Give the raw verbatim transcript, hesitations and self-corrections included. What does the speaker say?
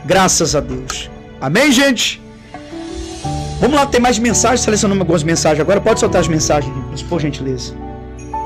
Graças a Deus. Amém, gente? Vamos lá, tem mais mensagens. Selecionamos algumas mensagens agora. Pode soltar as mensagens, por gentileza.